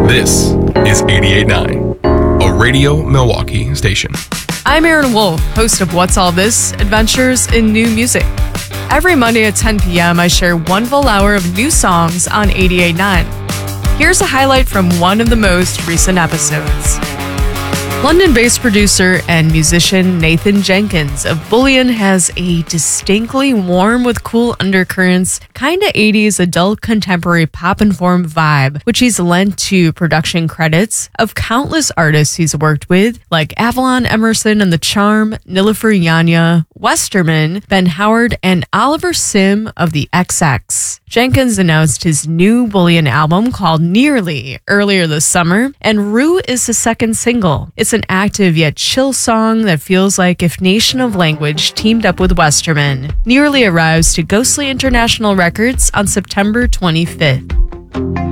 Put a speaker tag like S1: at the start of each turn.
S1: This is 88.9, a Radio Milwaukee station.
S2: I'm Aaron Wolf, host of What's All This? Adventures in New Music. Every Monday at 10 p.m., I share one full hour of new songs on 88.9. Here's a highlight from one of the most recent episodes. London-based producer and musician Nathan Jenkins of Bullion has a distinctly warm with cool undercurrents, kinda 80s adult contemporary pop-informed vibe, which he's lent to production credits of countless artists he's worked with, like Avalon Emerson and The Charm, Nilüfer Yanya, Westerman, Ben Howard, and Oliver Sim of the XX. Jenkins announced his new Bullion album called Nearly earlier this summer, and Rue is the second single. It's an active yet chill song that feels like if Nation of Language teamed up with Westerman. Nearly arrives to Ghostly International Records on September 25th.